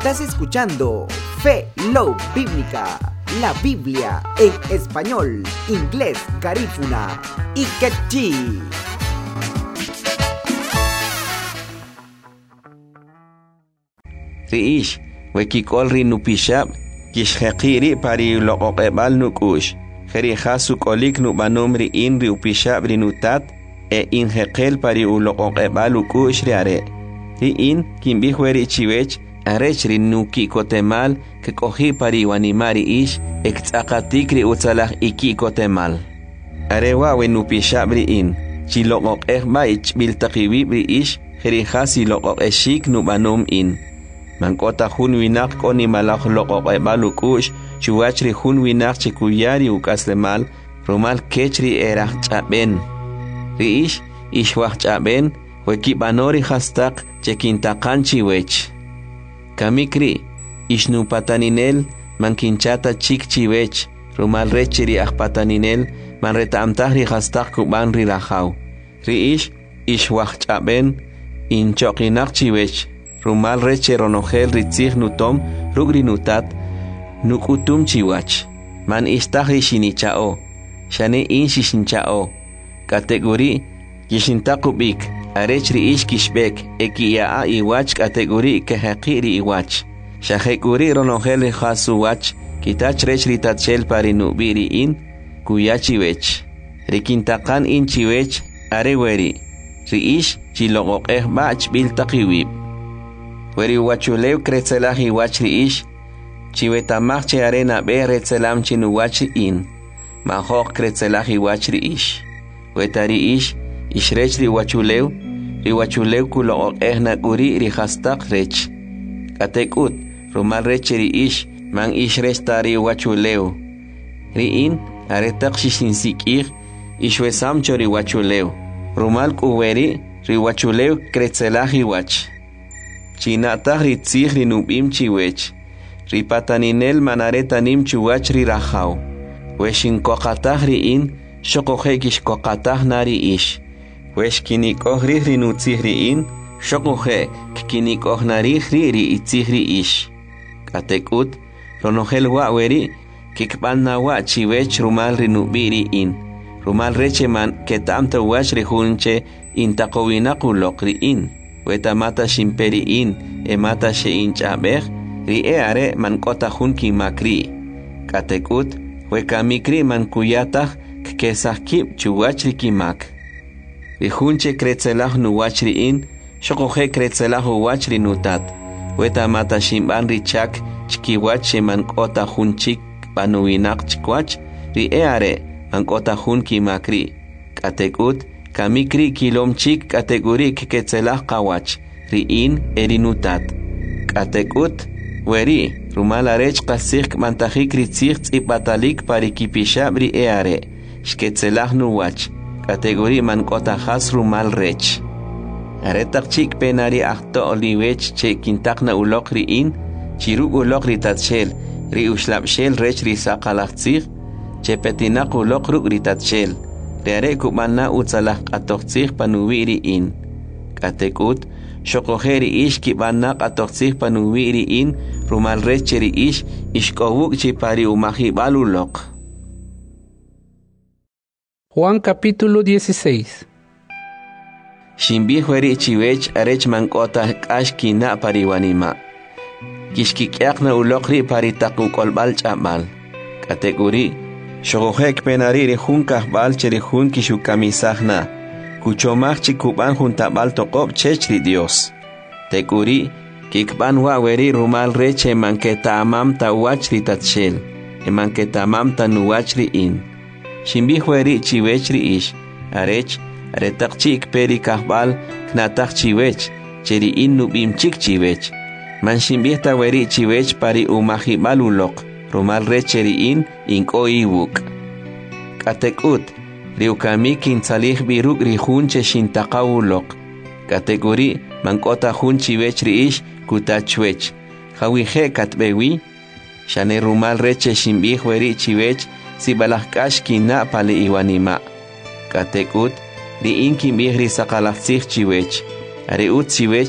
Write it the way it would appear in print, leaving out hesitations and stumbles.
Estás escuchando Fe Love Bíblica, la Biblia en español, inglés, garífuna y quechí. Riish, wekikol rinupishab, kishhekiri pari loqoqebal nukush, jerihasu kolik nubanum riin riupishab rinutat, inhekel pari uloqoqebal ukush riare. Riin, kimbihweri chiwech, arech rinuki kotemal, que cogi pari wanimari ish, ektzakatikri utsalah iki kotemal. Arewa wenupishab riin, chiloqoqebba ich biltakiwib ish, jerihasi loqoqeshik nubanum in. Mankota hun winak koni malak loqoqebal ukush, chuachri hun winak chikuyari ukaslemal, rumal kechri erah chaben. Riish, ishwah chaben, wekibanori hastak chekintakan chiwech. Kamikri, ishnupataninel, mankinchata chik chiwech, rumal rechiri ahpataninel, manreta amtahri hastak kuban rirahau. Riish, ishwah chaben, inchokinak chiwech, rumal reche ronogel ritzig nutom, rugri nutat, nukutum chiwach. Man istahri shinichao, shane in shishinchao. Kategori, kishintakubik, arechri ish kishbek, ekiyaa iwach kategori kehekiri iwach. Shahekuri ronogel hasuwach, kitach rechri tatchel pari nubiri in, kuyachiwech. Rikintakan in chiwech, areweri, riish chiloqoqeh bach biltakiwib. Weri wachulew kretzelah iwach riish, chiwetamach che arena be retzelam chinuwach in, mahok kretzelah iwach riish. Wetari ish, ishrech riwachulew kuloqoqeh nakuri rihastak rech. Katekut, rumal rech riish, man ishrech tari wachulew. Riin, aretak shishinsikir, ishwesam chori wachulew. Rumal kuweri, riwachulew kretzelah iwach. Chinatah ritzig rinubim chiwech. Ripataninel manaretanim chuwach rirahau. Weshinkokatah riin, shokohekish kokatah nari ish. Weshkinikoh rinutzig riin, shokohe kkinikoh narih ri itzig ish. Katekut, ronogel waweri, kikbanna wa chiwech rumal rinubiri in. Rumal recheman ketamta wach rihunche intakowinakulok riin. Wetamata shimperi in, emata she inchabeh, rieare man kota hun kimakri. Katekut, wekamikri man kuyatah, kesahkib chuwachri kimak. Rihunche kretzelah nuwachri in, shokohe kretzelah uwachri nutat. Wetamata shimban richak, chkiwach man kota hun chik banuinak chikwach, rieare man kota hun kimakri. Katekut, kamikri kilom chik kategorik ketzelah kawach, riin erinutat. Katekut, weri, rumalarech kasik mantahik ritzig tzipatalik parikipishab rieare, shketzelah nuwach, kategori mankotahas rumal rech. Aretak chik penari akto oliwech che kintakna ulok riin, chiruk ulok ritatshel, riushlapshel rech risakalachtzig, che petinak ulok ruk ritatshel. Reare kubana utsalah atoxig panuwiri in. Katekut, shokoheri ish kibana atoxig panuwiri in, rumal recheri ish, ishkowuk chipari umahibalulok. Juan capítulo 16. Shimbihueri chiwech arech mankota kashkina pariwanima. Kishkikyakna ulokri paritakukolbal chamal. Kategori, shogohek penariri hun kahbal cheri hun kishukamisahna. Kuchomach chikuban juntabal tokob chechri Dios. Tekuri, kikban waweri rumal reche manketa amam tawachri tatshel. Manketa amam tanuwachri in. Shimbihueri chiwechri ish. Arech, aretak chik peri kahbal knatak chiwech. Cheri in nubim chik chiwech. Man shimbihta weri chiwech pari umahibalulok. Rumal recheri in iwuk. Katekut, riukamik intzalih biruk rihunche shintakawulok. Kategori, mankota hun chiwechri ish kutachwech. Hawihe katbewi, shane rumal reche shimbih weri chiwech sibalahkash kina pale iwanima. Katekut, riin kimbih risakalachzih chiwech. Ariut chiwech